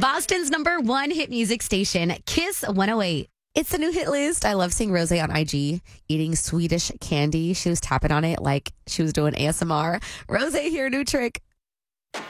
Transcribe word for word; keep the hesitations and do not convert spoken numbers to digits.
Boston's number one hit music station, Kiss one oh eight. It's the new hit list. I love seeing Rose on I G eating Swedish candy. She was tapping on it like she was doing A S M R. Rose here, new trick.